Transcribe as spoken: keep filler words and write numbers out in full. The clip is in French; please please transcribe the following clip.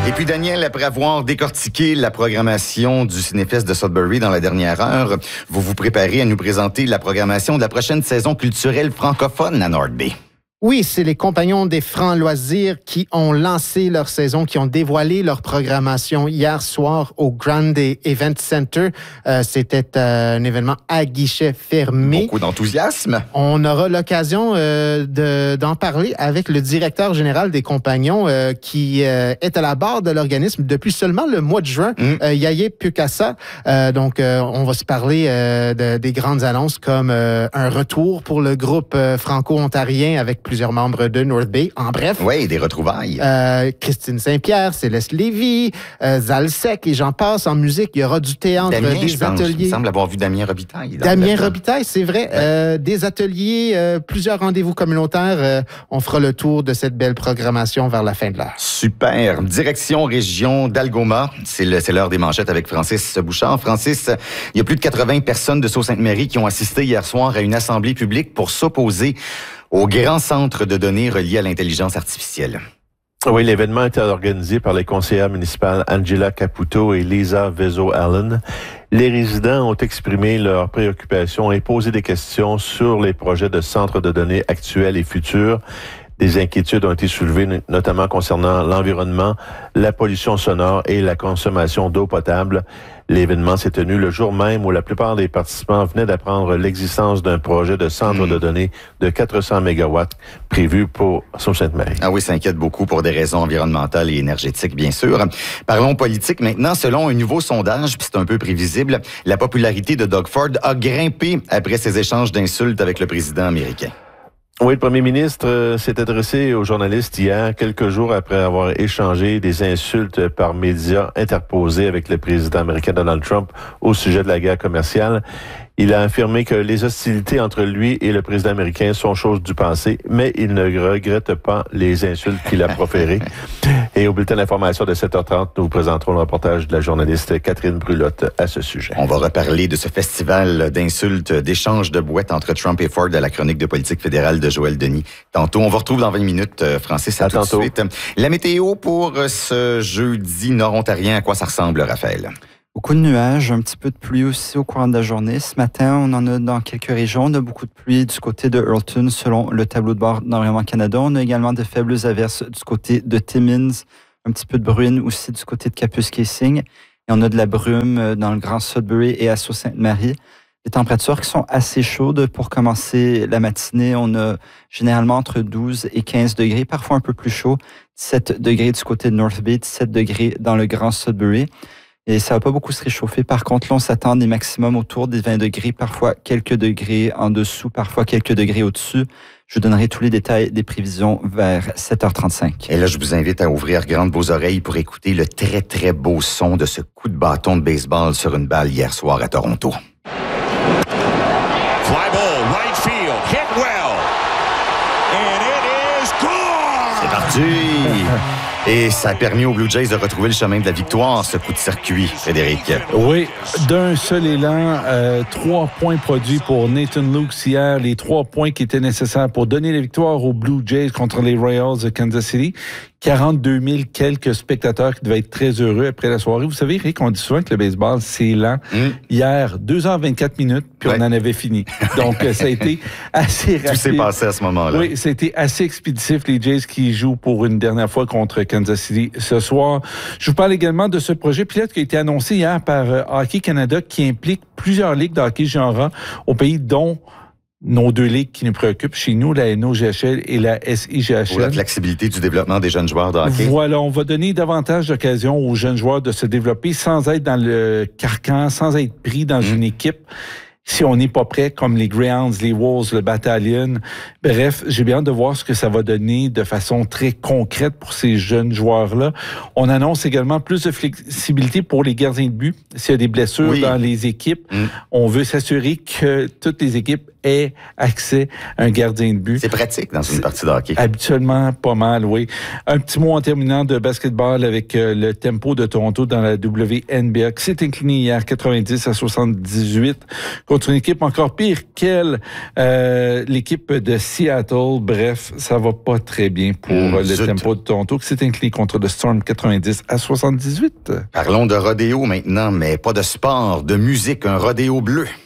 Et puis Daniel, après avoir décortiqué la programmation du Cinéfest de Sudbury dans la dernière heure, vous vous préparez à nous présenter la programmation de la prochaine saison culturelle francophone à North Bay. Oui, c'est les Compagnons des Francs Loisirs qui ont lancé leur saison, qui ont dévoilé leur programmation hier soir au Grande Event Center. Euh, c'était euh, un événement à guichet fermé. Beaucoup d'enthousiasme. On aura l'occasion euh, de, d'en parler avec le directeur général des Compagnons euh, qui euh, est à la barre de l'organisme depuis seulement le mois de juin, mm. euh, Yaye Pukasa. Euh, donc, euh, on va se parler euh, de, des grandes annonces comme euh, un retour pour le groupe euh, franco-ontarien avec plusieurs membres de North Bay. En bref. Oui, des retrouvailles. Euh, Christine Saint-Pierre, Céleste Lévy, euh, Zalsec et j'en passe. En musique, il y aura du théâtre, Damien, des je pense, ateliers. Il me semble avoir vu Damien Robitaille. Damien Robitaille, c'est vrai. Ouais. Euh, des ateliers, euh, plusieurs rendez-vous communautaires. Euh, on fera le tour de cette belle programmation vers la fin de l'heure. Super. Direction région d'Algoma. C'est, le, c'est l'heure des manchettes avec Francis Bouchard. Francis, il y a plus de quatre-vingts personnes de Sault-Sainte-Marie qui ont assisté hier soir à une assemblée publique pour s'opposer au grand centre de données relié à l'intelligence artificielle. Oui, l'événement a été organisé par les conseillères municipales Angela Caputo et Lisa Vezo-Allen. Les résidents ont exprimé leurs préoccupations et posé des questions sur les projets de centres de données actuels et futurs. Des inquiétudes ont été soulevées, notamment concernant l'environnement, la pollution sonore et la consommation d'eau potable. L'événement s'est tenu le jour même où la plupart des participants venaient d'apprendre l'existence d'un projet de centre mmh. de données de quatre cents mégawatts prévu pour Sault-Sainte-Marie. Ah oui, ça inquiète beaucoup pour des raisons environnementales et énergétiques, bien sûr. Parlons politique maintenant. Selon un nouveau sondage, puis c'est un peu prévisible, la popularité de Doug Ford a grimpé après ses échanges d'insultes avec le président américain. Oui, le premier ministre euh, s'est adressé aux journalistes hier, quelques jours après avoir échangé des insultes par médias interposés avec le président américain Donald Trump au sujet de la guerre commerciale. Il a affirmé que les hostilités entre lui et le président américain sont choses du passé, mais il ne regrette pas les insultes qu'il a proférées. Et au bulletin d'information de sept heures trente, nous vous présenterons le reportage de la journaliste Catherine Brulotte à ce sujet. On va reparler de ce festival d'insultes, d'échanges de boîtes entre Trump et Ford à la chronique de politique fédérale de Joël Denis. Tantôt, on vous retrouve dans vingt minutes, Francis, à, à tout tantôt. De suite. La météo pour ce jeudi nord-ontarien, à quoi ça ressemble, Raphaël? Beaucoup de nuages, un petit peu de pluie aussi au courant de la journée. Ce matin, on en a dans quelques régions. On a beaucoup de pluie du côté de Hurlton, selon le tableau de bord d'Environnement Canada. On a également de faibles averses du côté de Timmins, un petit peu de bruine aussi du côté de Capus-Casing. Et on a de la brume dans le Grand Sudbury et à Sault-Sainte-Marie. Des températures qui sont assez chaudes pour commencer la matinée. On a généralement entre douze et quinze degrés, parfois un peu plus chaud. dix-sept degrés du côté de North Bay, dix-sept degrés dans le Grand Sudbury. Et ça va pas beaucoup se réchauffer. Par contre, là, on s'attend à des maximums autour des vingt degrés, parfois quelques degrés en dessous, parfois quelques degrés au-dessus. Je vous donnerai tous les détails des prévisions vers sept heures trente-cinq. Et là, je vous invite à ouvrir grandes vos oreilles pour écouter le très, très beau son de ce coup de bâton de baseball sur une balle hier soir à Toronto. Fly ball, right field, hit well. And it is gone! C'est parti! Et ça a permis aux Blue Jays de retrouver le chemin de la victoire, ce coup de circuit, Frédéric. Oui, d'un seul élan, euh, trois points produits pour Nathan Lukes hier, les trois points qui étaient nécessaires pour donner la victoire aux Blue Jays contre les Royals de Kansas City. quarante-deux mille quelques spectateurs qui devaient être très heureux après la soirée. Vous savez, Rick, on dit souvent que le baseball, c'est lent. Mm. Hier, deux heures vingt-quatre minutes, puis ouais. on en avait fini. Donc, ça a été assez rapide. Tout s'est passé à ce moment-là. Oui, ça a été assez expéditif, les Jays qui jouent pour une dernière fois contre Kansas City ce soir. Je vous parle également de ce projet pilote qui a été annoncé hier par euh, Hockey Canada, qui implique plusieurs ligues de hockey junior au pays, dont nos deux ligues qui nous préoccupent chez nous, la N O G H L et la S I G H L. Pour la flexibilité du développement des jeunes joueurs de hockey. Voilà, on va donner davantage d'occasions aux jeunes joueurs de se développer sans être dans le carcan, sans être pris dans mmh. une équipe. Si on n'est pas prêt, comme les Greyhounds, les Wolves, le Battalion. Bref, j'ai bien hâte de voir ce que ça va donner de façon très concrète pour ces jeunes joueurs-là. On annonce également plus de flexibilité pour les gardiens de but. S'il y a des blessures oui. dans les équipes, mmh. on veut s'assurer que toutes les équipes ait accès à un gardien de but. C'est pratique dans une partie de hockey. Habituellement, pas mal, oui. Un petit mot en terminant de basketball avec euh, le Tempo de Toronto dans la W N B A qui s'est incliné hier quatre-vingt-dix à soixante-dix-huit contre une équipe encore pire qu'elle, euh, l'équipe de Seattle. Bref, ça va pas très bien pour mmh, le zut. Tempo de Toronto qui s'est incliné contre le Storm quatre-vingt-dix à soixante-dix-huit. Parlons de rodéo maintenant, mais pas de sport, de musique, un rodéo bleu.